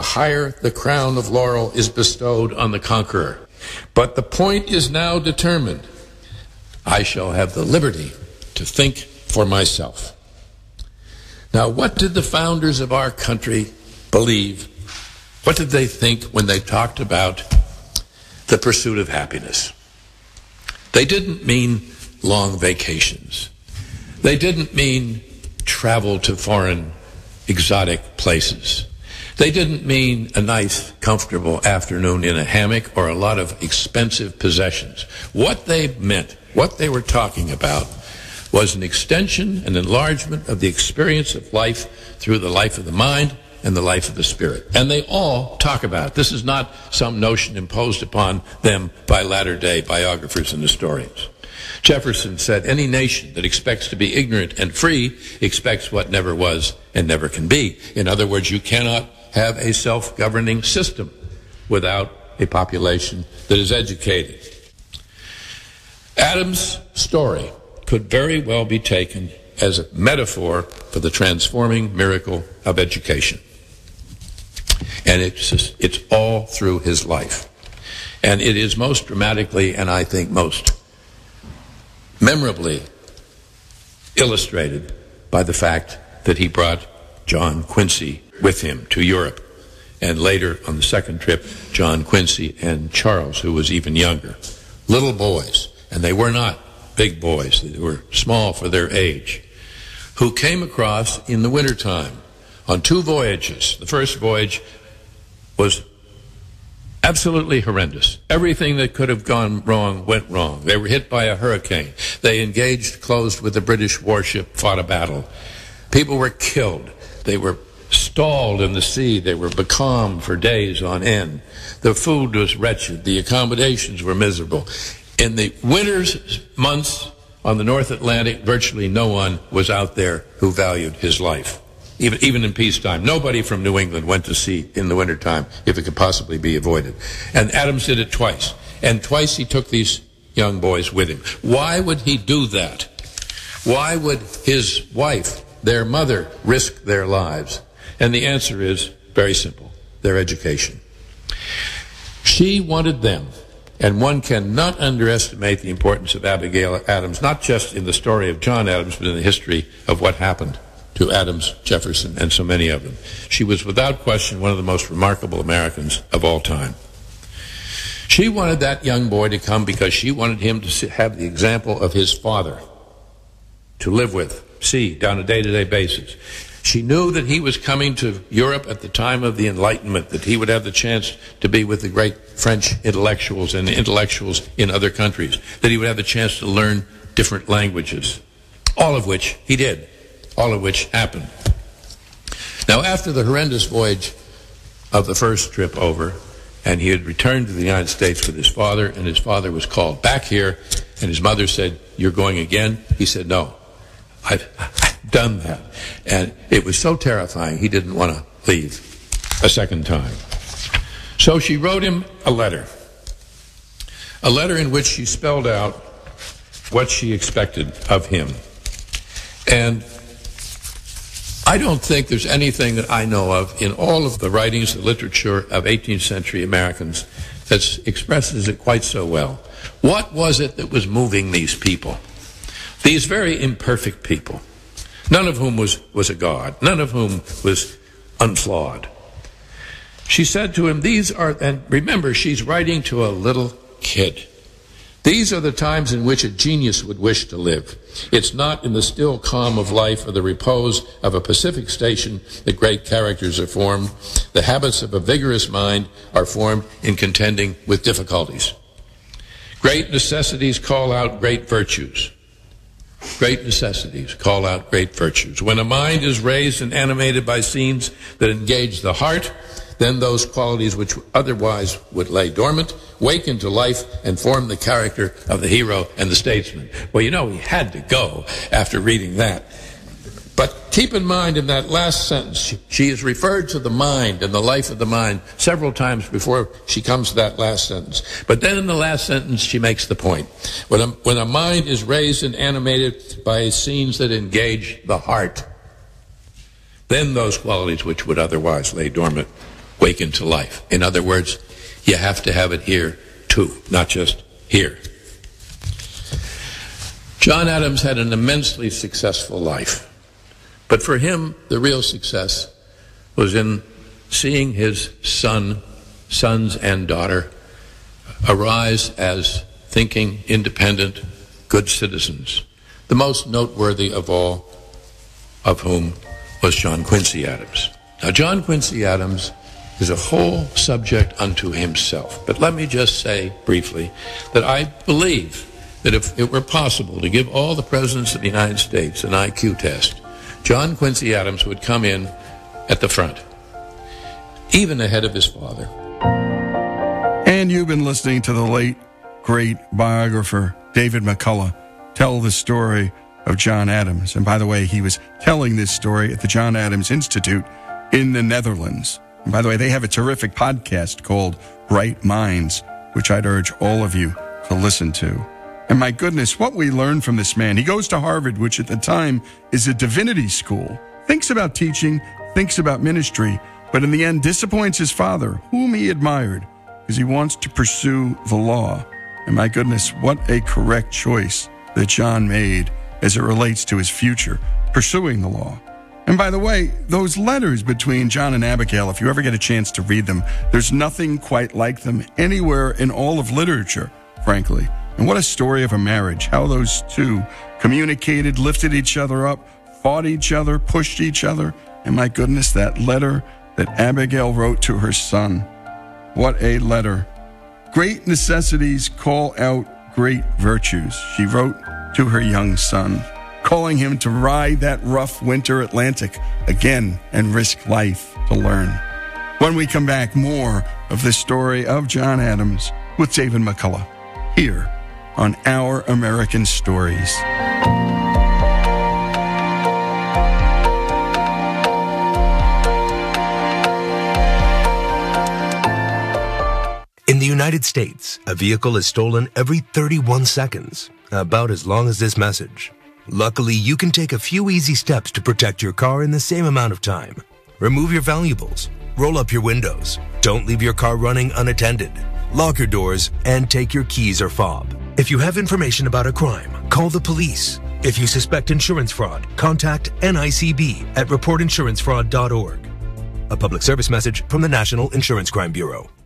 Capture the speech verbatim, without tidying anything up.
higher the crown of laurel is bestowed on the conqueror. But the point is now determined. I shall have the liberty to think for myself. Now, what did the founders of our country believe? What did they think when they talked about the pursuit of happiness? They didn't mean long vacations. They didn't mean travel to foreign, exotic places. They didn't mean a nice, comfortable afternoon in a hammock or a lot of expensive possessions. What they meant, what they were talking about, was an extension, an enlargement of the experience of life through the life of the mind and the life of the spirit. And they all talk about it. This is not some notion imposed upon them by latter-day biographers and historians. Jefferson said, any nation that expects to be ignorant and free expects what never was and never can be. In other words, you cannot have a self-governing system without a population that is educated. Adams' story could very well be taken as a metaphor for the transforming miracle of education. And it's just, it's all through his life. And it is most dramatically, and I think most memorably, illustrated by the fact that he brought John Quincy with him to Europe. And later, on the second trip, John Quincy and Charles, who was even younger. Little boys, and they were not big boys, they were small for their age, who came across in the wintertime on two voyages. The first voyage was absolutely horrendous. Everything that could have gone wrong went wrong. They were hit by a hurricane. They engaged closed with a British warship, fought a battle. People were killed. They were stalled in the sea. They were becalmed for days on end. The food was wretched. The accommodations were miserable. In the winter's months on the North Atlantic, virtually no one was out there who valued his life. Even, even in peacetime. Nobody from New England went to sea in the wintertime if it could possibly be avoided. And Adams did it twice. And twice he took these young boys with him. Why would he do that? Why would his wife, their mother, risk their lives? And the answer is very simple. Their education. She wanted them. And one cannot underestimate the importance of Abigail Adams, not just in the story of John Adams, but in the history of what happened to Adams, Jefferson, and so many of them. She was without question one of the most remarkable Americans of all time. She wanted that young boy to come because she wanted him to have the example of his father to live with, see, on a day-to-day basis. She knew that he was coming to Europe at the time of the Enlightenment, that he would have the chance to be with the great French intellectuals and intellectuals in other countries, that he would have the chance to learn different languages, all of which he did, all of which happened. Now, after the horrendous voyage of the first trip over, and he had returned to the United States with his father, and his father was called back here, and his mother said, "You're going again?" He said, "No, I've, I've done that." And it was so terrifying, he didn't want to leave a second time. So she wrote him a letter, a letter in which she spelled out what she expected of him. And I don't think there's anything that I know of in all of the writings, the literature of eighteenth century Americans that expresses it quite so well. What was it that was moving these people? These very imperfect people, none of whom was, was a god, none of whom was unflawed. She said to him, these are, and remember, she's writing to a little kid. These are the times in which a genius would wish to live. It's not in the still calm of life or the repose of a Pacific station that great characters are formed. The habits of a vigorous mind are formed in contending with difficulties. Great necessities call out great virtues. Great necessities call out great virtues. When a mind is raised and animated by scenes that engage the heart, then those qualities which otherwise would lay dormant wake into life and form the character of the hero and the statesman. Well, you know, he had to go after reading that. But keep in mind, in that last sentence, she, she is referred to the mind and the life of the mind several times before she comes to that last sentence. But then in the last sentence, she makes the point. When a, when a mind is raised and animated by scenes that engage the heart, then those qualities which would otherwise lay dormant waken to life. In other words, you have to have it here too, not just here. John Adams had an immensely successful life, but for him, the real success was in seeing his son, sons and daughter arise as thinking, independent, good citizens, the most noteworthy of all of whom was John Quincy Adams. Now, John Quincy Adams is a whole subject unto himself, but let me just say briefly that I believe that if it were possible to give all the presidents of the United States an I Q test, John Quincy Adams would come in at the front, even ahead of his father. And you've been listening to the late, great biographer David McCullough tell the story of John Adams. And by the way, he was telling this story at the John Adams Institute in the Netherlands. And by the way, they have a terrific podcast called Bright Minds, which I'd urge all of you to listen to. And my goodness, what we learned from this man. He goes to Harvard, which at the time is a divinity school, thinks about teaching, thinks about ministry, but in the end disappoints his father, whom he admired, because he wants to pursue the law. And my goodness, what a correct choice that John made as it relates to his future, pursuing the law. And by the way, those letters between John and Abigail, if you ever get a chance to read them, there's nothing quite like them anywhere in all of literature, frankly. And what a story of a marriage, how those two communicated, lifted each other up, fought each other, pushed each other. And my goodness, that letter that Abigail wrote to her son. What a letter. Great necessities call out great virtues, she wrote to her young son, calling him to ride that rough winter Atlantic again and risk life to learn. When we come back, more of the story of John Adams with David McCullough here on Our American Stories. In the United States, a vehicle is stolen every thirty-one seconds, about as long as this message. Luckily, you can take a few easy steps to protect your car in the same amount of time. Remove your valuables, roll up your windows, don't leave your car running unattended, lock your doors, and take your keys or fob. If you have information about a crime, call the police. If you suspect insurance fraud, contact N I C B at report insurance fraud dot org. A public service message from the National Insurance Crime Bureau.